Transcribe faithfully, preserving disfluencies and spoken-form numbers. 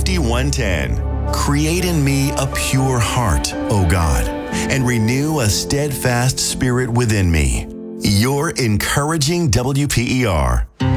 fifty-one ten. Create in me a pure heart, O God, and renew a steadfast spirit within me. Your encouraging W P E R.